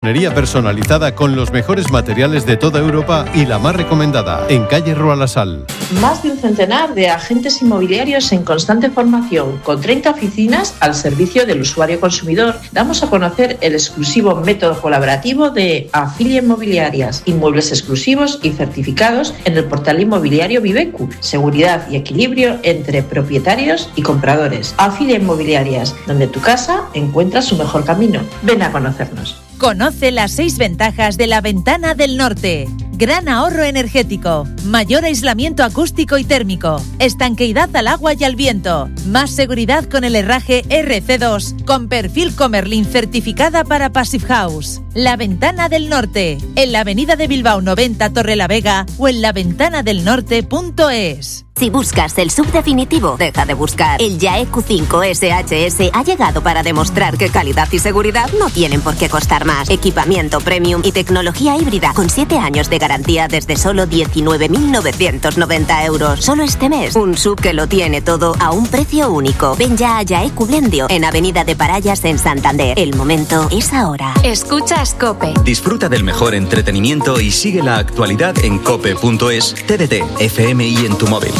Ingeniería personalizada con los mejores materiales de toda Europa y la más recomendada, en calle Roalasal. Más de un centenar de agentes inmobiliarios en constante formación, con 30 oficinas al servicio del usuario consumidor. Damos a conocer el exclusivo método colaborativo de Afilia Inmobiliarias, inmuebles exclusivos y certificados en el portal inmobiliario Vivecu, seguridad y equilibrio entre propietarios y compradores. Afilia Inmobiliarias, donde tu casa encuentra su mejor camino. Ven a conocernos. Conoce las 6 ventajas de la Ventana del Norte. Gran ahorro energético, mayor aislamiento acústico y térmico, estanqueidad al agua y al viento, más seguridad con el herraje RC2, con perfil Comerlin certificada para Passive House. La Ventana del Norte, en la avenida de Bilbao 90 Torrelavega o en laventanadelnorte.es. Si buscas el sub definitivo, deja de buscar. El Yae Q5 SHS ha llegado para demostrar que calidad y seguridad no tienen por qué costar más. Equipamiento premium y tecnología híbrida con 7 años de garantía desde solo 19.990 euros. Solo este mes, un sub que lo tiene todo a un precio único. Ven ya a Yae Blendio en Avenida de Parallas en Santander. El momento es ahora. Escuchas COPE. Disfruta del mejor entretenimiento y sigue la actualidad en cope.es, TDT, FM y en tu móvil.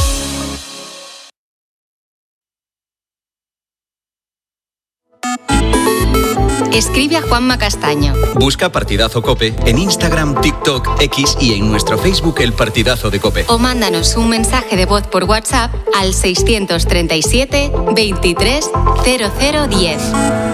Escribe a Juanma Castaño. Busca Partidazo COPE en Instagram, TikTok, X y en nuestro Facebook El Partidazo de COPE. O mándanos un mensaje de voz por WhatsApp al 637 23 0010.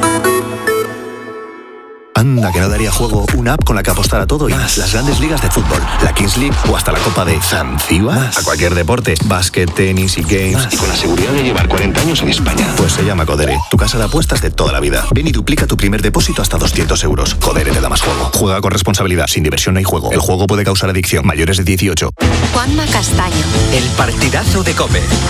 Anda, que no daría juego una app con la que apostar a todo y más. Las grandes ligas de fútbol, la Kings League o hasta la Copa de Zanzíbar. A cualquier deporte, básquet, tenis y games. Más. Y con la seguridad de llevar 40 años en España. Pues se llama Codere, tu casa de apuestas de toda la vida. Ven y duplica tu primer depósito hasta 200 euros. Codere te da más juego. Juega con responsabilidad. Sin diversión no hay juego. El juego puede causar adicción. Mayores de 18. Juanma Castaño. El Partidazo de COPE.